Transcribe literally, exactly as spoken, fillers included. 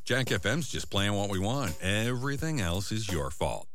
Jack F M's just playing what we want. Everything else is your fault.